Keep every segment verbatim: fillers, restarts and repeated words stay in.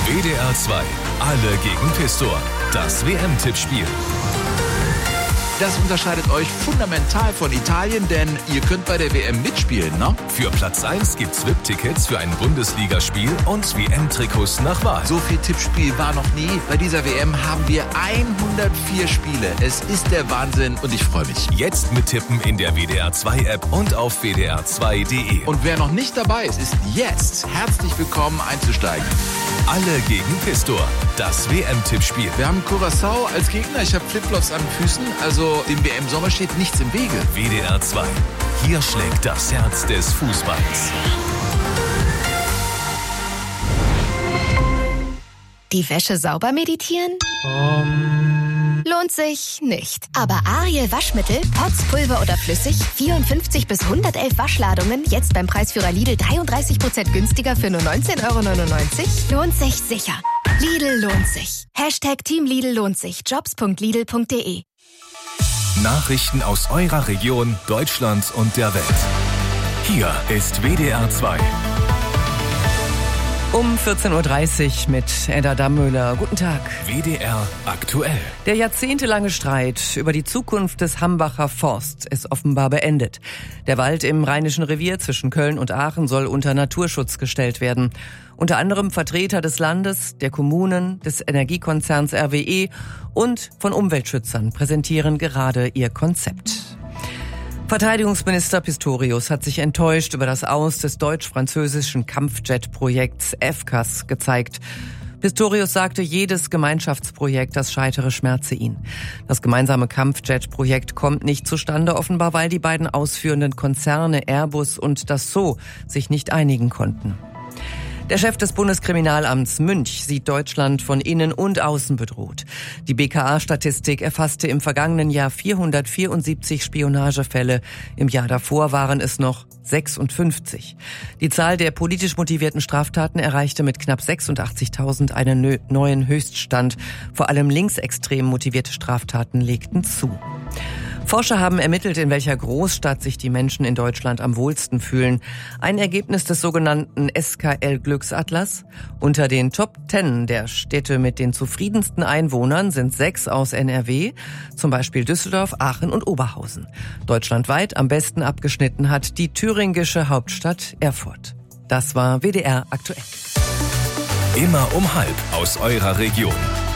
W D R zwei. Alle gegen Pistor. Das W M-Tippspiel. Das unterscheidet euch fundamental von Italien, denn ihr könnt bei der W M mitspielen, ne? Für Platz eins gibt's V I P-Tickets für ein Bundesligaspiel und W M-Trikots nach Wahl. So viel Tippspiel war noch nie. Bei dieser W M haben wir hundertvier Spiele. Es ist der Wahnsinn und ich freue mich. Jetzt mittippen in der W D R zwei App und auf W D R zwei Punkt D E. Und wer noch nicht dabei ist, ist jetzt herzlich willkommen einzusteigen. Alle gegen Pistor. Das W M-Tippspiel. Wir haben Curaçao als Gegner. Ich habe Flipflops an den Füßen. Also dem W M-Sommer steht nichts im Wege. W D R zwei. Hier schlägt das Herz des Fußballs. Die Wäsche sauber meditieren? Um. Lohnt sich nicht. Aber Ariel Waschmittel, Pots, Pulver oder flüssig, vierundfünfzig bis hundertelf Waschladungen, jetzt beim Preisführer Lidl dreiunddreißig Prozent günstiger für nur neunzehn Euro neunundneunzig? Lohnt sich sicher. Lidl lohnt sich. Hashtag Team Lidl lohnt sich. Jobs punkt lidl punkt de. Nachrichten aus eurer Region, Deutschland und der Welt. Hier ist W D R zwei. Um vierzehn Uhr dreißig mit Edda Dammöhler. Guten Tag. W D R aktuell. Der jahrzehntelange Streit über die Zukunft des Hambacher Forst ist offenbar beendet. Der Wald im Rheinischen Revier zwischen Köln und Aachen soll unter Naturschutz gestellt werden. Unter anderem Vertreter des Landes, der Kommunen, des Energiekonzerns R W E und von Umweltschützern präsentieren gerade ihr Konzept. Verteidigungsminister Pistorius hat sich enttäuscht über das Aus des deutsch-französischen Kampfjet-Projekts F C A S gezeigt. Pistorius sagte, jedes Gemeinschaftsprojekt, das scheitere, schmerze ihn. Das gemeinsame Kampfjet-Projekt kommt nicht zustande, offenbar weil die beiden ausführenden Konzerne Airbus und Dassault sich nicht einigen konnten. Der Chef des Bundeskriminalamts Münch sieht Deutschland von innen und außen bedroht. Die B K A-Statistik erfasste im vergangenen Jahr vierhundertvierundsiebzig Spionagefälle. Im Jahr davor waren es noch sechsundfünfzig. Die Zahl der politisch motivierten Straftaten erreichte mit knapp sechsundachtzigtausend einen neuen Höchststand. Vor allem linksextrem motivierte Straftaten legten zu. Forscher haben ermittelt, in welcher Großstadt sich die Menschen in Deutschland am wohlsten fühlen. Ein Ergebnis des sogenannten S K L-Glücksatlas. Unter den Top Ten der Städte mit den zufriedensten Einwohnern sind sechs aus N R W, zum Beispiel Düsseldorf, Aachen und Oberhausen. Deutschlandweit am besten abgeschnitten hat die thüringische Hauptstadt Erfurt. Das war W D R aktuell. Immer um halb aus eurer Region.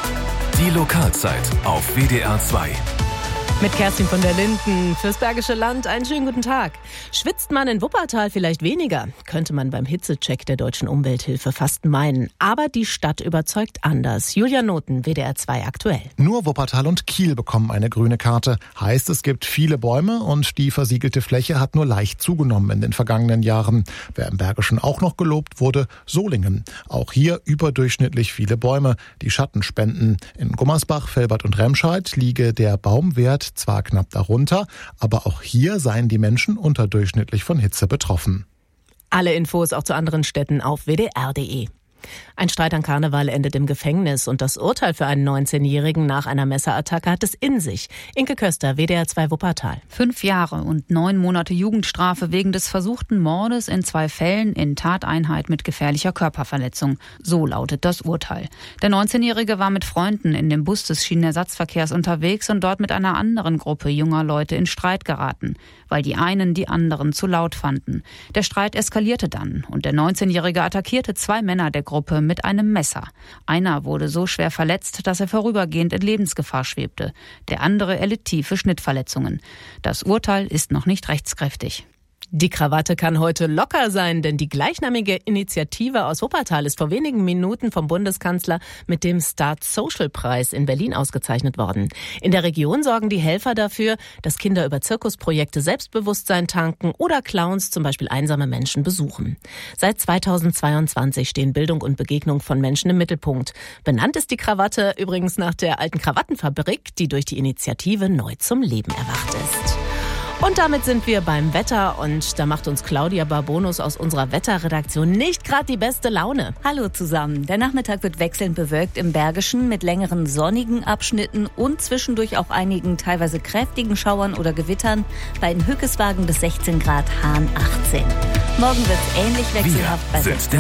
Die Lokalzeit auf W D R zwei. Mit Kerstin von der Linden fürs Bergische Land. Einen schönen guten Tag. Schwitzt man in Wuppertal vielleicht weniger? Könnte man beim Hitzecheck der Deutschen Umwelthilfe fast meinen. Aber die Stadt überzeugt anders. Julia Noten, W D R zwei aktuell. Nur Wuppertal und Kiel bekommen eine grüne Karte. Heißt, es gibt viele Bäume und die versiegelte Fläche hat nur leicht zugenommen in den vergangenen Jahren. Wer im Bergischen auch noch gelobt wurde, Solingen. Auch hier überdurchschnittlich viele Bäume, die Schatten spenden. In Gummersbach, Velbert und Remscheid liege der Baumwert zwar knapp darunter, aber auch hier seien die Menschen unterdurchschnittlich von Hitze betroffen. Alle Infos auch zu anderen Städten auf w d r punkt de. Ein Streit an Karneval endet im Gefängnis und das Urteil für einen neunzehnjährigen nach einer Messerattacke hat es in sich. Inke Köster, W D R zwei Wuppertal. Fünf Jahre und neun Monate Jugendstrafe wegen des versuchten Mordes in zwei Fällen in Tateinheit mit gefährlicher Körperverletzung. So lautet das Urteil. Der neunzehnjährige war mit Freunden in dem Bus des Schienenersatzverkehrs unterwegs und dort mit einer anderen Gruppe junger Leute in Streit geraten, weil die einen die anderen zu laut fanden. Der Streit eskalierte dann und der neunzehnjährige attackierte zwei Männer der Gruppe mit einem Messer. Einer wurde so schwer verletzt, dass er vorübergehend in Lebensgefahr schwebte. Der andere erlitt tiefe Schnittverletzungen. Das Urteil ist noch nicht rechtskräftig. Die Krawatte kann heute locker sein, denn die gleichnamige Initiative aus Wuppertal ist vor wenigen Minuten vom Bundeskanzler mit dem Start Social Preis in Berlin ausgezeichnet worden. In der Region sorgen die Helfer dafür, dass Kinder über Zirkusprojekte Selbstbewusstsein tanken oder Clowns zum Beispiel einsame Menschen besuchen. Seit zweitausendzweiundzwanzig stehen Bildung und Begegnung von Menschen im Mittelpunkt. Benannt ist die Krawatte übrigens nach der alten Krawattenfabrik, die durch die Initiative neu zum Leben erwacht ist. Und damit sind wir beim Wetter und da macht uns Claudia Barbonus aus unserer Wetterredaktion nicht gerade die beste Laune. Hallo zusammen. Der Nachmittag wird wechselnd bewölkt im Bergischen mit längeren sonnigen Abschnitten und zwischendurch auch einigen teilweise kräftigen Schauern oder Gewittern. Bei den Hückeswagen bis sechzehn Grad, Hahn achtzehn. Morgen wird es ähnlich wechselhaft bei Wir sind